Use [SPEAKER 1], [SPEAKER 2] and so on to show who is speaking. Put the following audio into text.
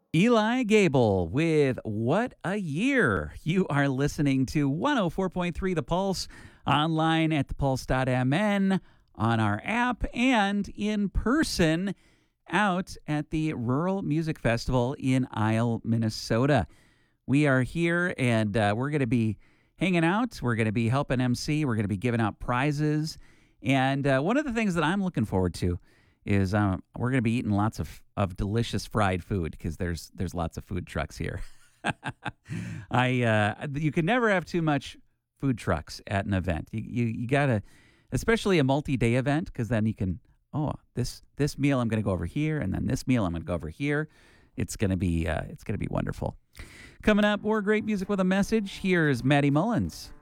[SPEAKER 1] Eli Gable with What a Year. You are listening to 104.3 The Pulse, online at thepulse.mn, on our app, and in person out at the Rural Music Festival in Isle, Minnesota. We are here and we're going to be hanging out. We're going to be helping MC. We're going to be giving out prizes. And one of the things that I'm looking forward to is we're going to be eating lots of delicious fried food because there's lots of food trucks here. You can never have too much food trucks at an event. You gotta, especially a multi-day event, because then you can this meal I'm going to go over here, and then this meal I'm going to go over here. It's gonna be wonderful. Coming up, more great music with a message. Here's Maddie Mullins.